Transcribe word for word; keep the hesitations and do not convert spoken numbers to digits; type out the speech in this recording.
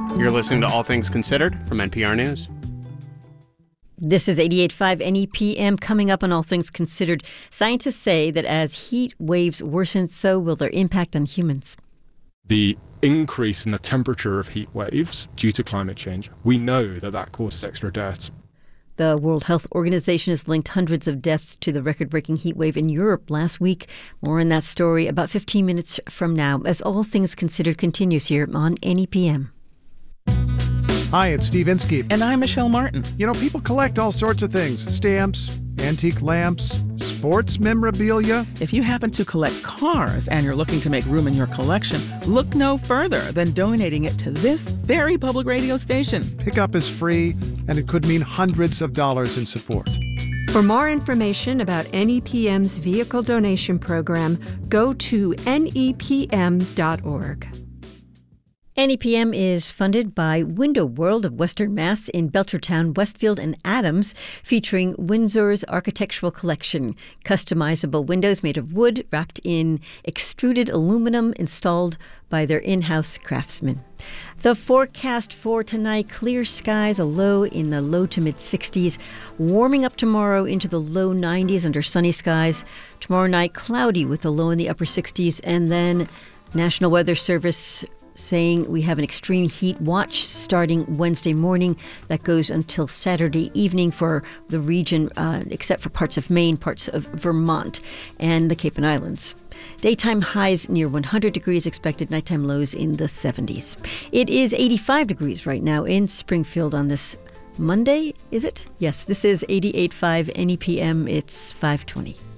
You're listening to All Things Considered from N P R News. This is eighty-eight point five N E P M. Coming up on All Things Considered, scientists say that as heat waves worsen, so will their impact on humans. The increase in the temperature of heat waves due to climate change, we know that that causes extra deaths. The World Health Organization has linked hundreds of deaths to the record-breaking heat wave in Europe last week. More on that story about fifteen minutes from now, as All Things Considered continues here on N E P M. Hi, it's Steve Inskeep. And I'm Michelle Martin. You know, people collect all sorts of things. Stamps, antique lamps, sports memorabilia. If you happen to collect cars and you're looking to make room in your collection, look no further than donating it to this very public radio station. Pickup is free, and it could mean hundreds of dollars in support. For more information about N E P M's vehicle donation program, go to N E P M dot org. N E P M is funded by Window World of Western Mass in Belchertown, Westfield, and Adams, featuring Windsor's architectural collection. Customizable windows made of wood wrapped in extruded aluminum installed by their in-house craftsmen. The forecast for tonight, clear skies, a low in the low to mid-sixties, warming up tomorrow into the low nineties under sunny skies. Tomorrow night, cloudy with a low in the upper sixties, and then National Weather Service saying we have an extreme heat watch starting Wednesday morning that goes until Saturday evening for the region, uh, except for parts of Maine, parts of Vermont, and the Cape and Islands. Daytime highs near one hundred degrees expected, nighttime lows in the seventies. It is eighty-five degrees right now in Springfield on this Monday, is it? Yes, this is eighty-eight point five N E P M. It's five twenty.